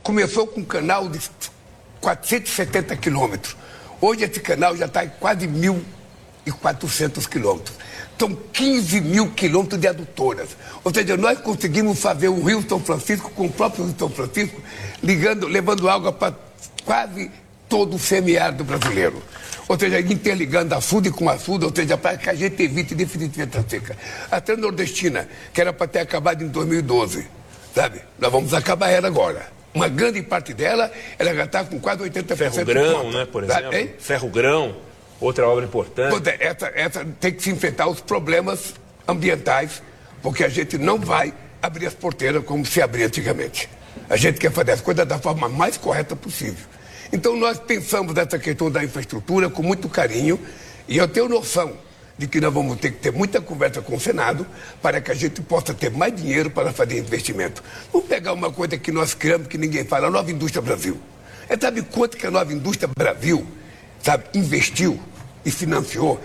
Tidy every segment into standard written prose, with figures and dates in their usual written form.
começou com um canal de 470 quilômetros. Hoje esse canal já está em quase 1.400 quilômetros. São 15 mil quilômetros de adutoras. Ou seja, nós conseguimos fazer o Rio São Francisco com o próprio Rio São Francisco, levando água para quase todo o semiárido brasileiro. Ou seja, interligando a Açude com a Açude, ou seja, para que a gente evite definitivamente a seca. A Transnordestina, que era para ter acabado em 2012, sabe? Nós vamos acabar ela agora. Uma grande parte dela, ela já está com quase 80%. Ferro-grão, né, por exemplo? Ferro-grão, outra obra importante. Essa tem que se enfrentar os problemas ambientais, porque a gente não vai abrir as porteiras como se abria antigamente. A gente quer fazer as coisas da forma mais correta possível. Então nós pensamos nessa questão da infraestrutura com muito carinho, e eu tenho noção de que nós vamos ter que ter muita conversa com o Senado para que a gente possa ter mais dinheiro para fazer investimento. Vamos pegar uma coisa que nós criamos que ninguém fala, a Nova Indústria Brasil. Sabe quanto que a Nova Indústria Brasil, investiu e financiou?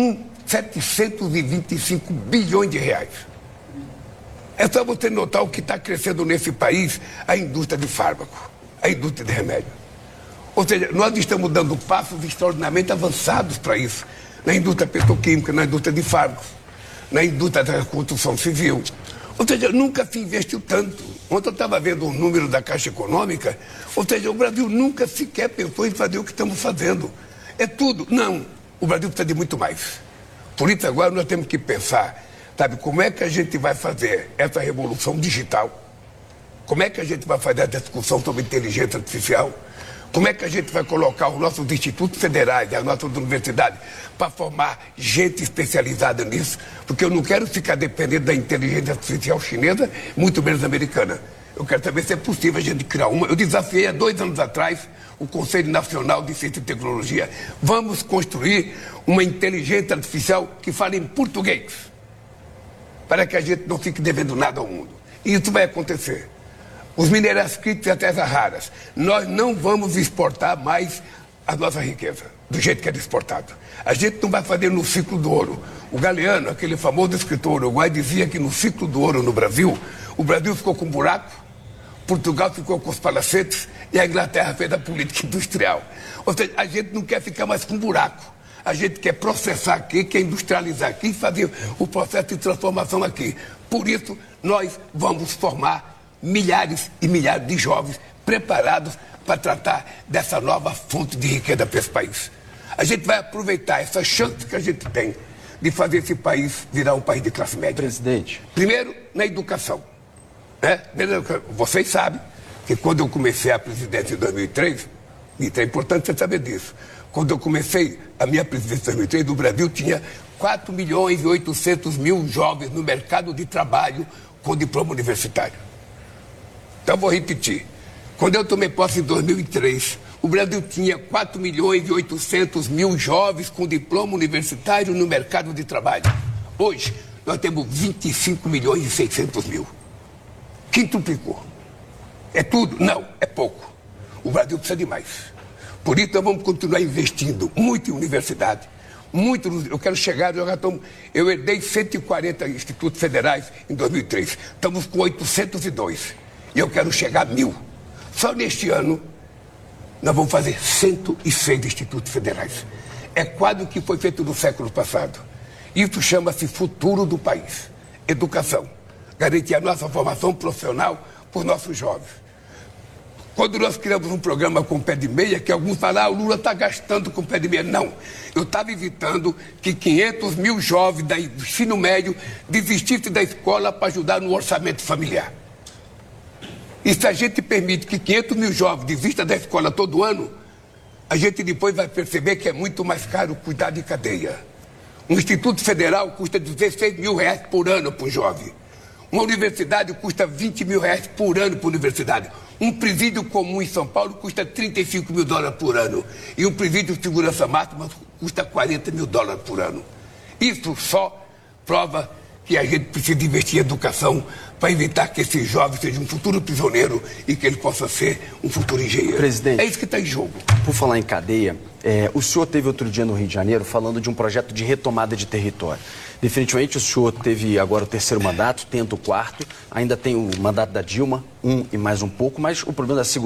725 bilhões de reais. É só você notar o que está crescendo nesse país, a indústria de fármaco, a indústria de remédio. Ou seja, nós estamos dando passos extraordinariamente avançados para isso. Na indústria petroquímica, na indústria de fármacos, na indústria da construção civil. Ou seja, nunca se investiu tanto. Ontem eu estava vendo um número da Caixa Econômica, ou seja, o Brasil nunca sequer pensou em fazer o que estamos fazendo. É tudo. Não, o Brasil precisa de muito mais. Por isso agora nós temos que pensar, como é que a gente vai fazer essa revolução digital? Como é que a gente vai fazer a discussão sobre inteligência artificial? Como é que a gente vai colocar os nossos institutos federais e as nossas universidades para formar gente especializada nisso? Porque eu não quero ficar dependendo da inteligência artificial chinesa, muito menos americana. Eu quero saber se é possível a gente criar uma. Eu desafiei há 2 anos atrás o Conselho Nacional de Ciência e Tecnologia. Vamos construir uma inteligência artificial que fale em português, para que a gente não fique devendo nada ao mundo. E isso vai acontecer. Os minerais críticos e as terras raras. Nós não vamos exportar mais a nossa riqueza, do jeito que era exportado. A gente não vai fazer no ciclo do ouro. O Galeano, aquele famoso escritor uruguai, dizia que no ciclo do ouro no Brasil, o Brasil ficou com um buraco, Portugal ficou com os palacetes e a Inglaterra fez a política industrial. Ou seja, a gente não quer ficar mais com um buraco. A gente quer processar aqui, quer industrializar aqui, fazer o processo de transformação aqui. Por isso, nós vamos formar milhares e milhares de jovens preparados para tratar dessa nova fonte de riqueza para esse país. A gente vai aproveitar essa chance que a gente tem de fazer esse país virar um país de classe média. Presidente. Primeiro, na educação. Vocês sabem que quando eu comecei a presidência em 2003, e é importante você saber disso, quando eu comecei a minha presidência em 2003, o Brasil tinha 4.800.000 jovens no mercado de trabalho com diploma universitário. Então, vou repetir. Quando eu tomei posse em 2003, o Brasil tinha 4.800.000 jovens com diploma universitário no mercado de trabalho. Hoje, nós temos 25.600.000. Quintuplicou. É tudo? Não, é pouco. O Brasil precisa de mais. Por isso, nós vamos continuar investindo muito em universidade. Eu quero chegar, eu herdei 140 institutos federais em 2003. Estamos com 802. E eu quero chegar a 1.000. Só neste ano, nós vamos fazer 106 institutos federais. É quase o que foi feito no século passado. Isso chama-se futuro do país. Educação. Garantir a nossa formação profissional para os nossos jovens. Quando nós criamos um programa com pé de meia, que alguns falam, o Lula está gastando com pé de meia. Não. Eu estava evitando que 500.000 jovens do ensino médio desistissem da escola para ajudar no orçamento familiar. E se a gente permite que 500.000 jovens desistam da escola todo ano, a gente depois vai perceber que é muito mais caro cuidar de cadeia. Um instituto federal custa 16 mil reais por ano para um jovem. Uma universidade custa 20 mil reais por ano para a universidade. Um presídio comum em São Paulo custa 35 mil dólares por ano. E um presídio de segurança máxima custa 40 mil dólares por ano. Isso só prova que a gente precisa investir em educação para evitar que esse jovem seja um futuro prisioneiro e que ele possa ser um futuro engenheiro. Presidente, é isso que está em jogo. Por falar em cadeia, o senhor teve outro dia no Rio de Janeiro falando de um projeto de retomada de território. Definitivamente o senhor teve agora o 3º mandato, tenta o 4º, ainda tem o mandato da Dilma, 1 e mais um pouco, mas o problema da segurança